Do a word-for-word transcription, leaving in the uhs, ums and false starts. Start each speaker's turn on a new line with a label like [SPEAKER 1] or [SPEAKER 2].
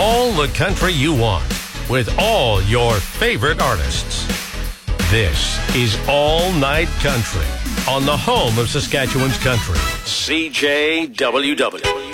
[SPEAKER 1] all the country you want with all your favorite artists. This is All Night Country on the home of Saskatchewan's country, C J W W.